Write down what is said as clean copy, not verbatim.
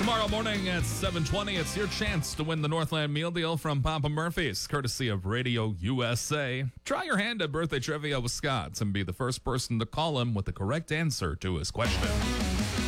Tomorrow morning at 7:20, it's your chance to win the Northland Meal Deal from Papa Murphy's, courtesy of Radio USA. Try your hand at Birthday Trivia with Scott and be the first person to call him with the correct answer to his question.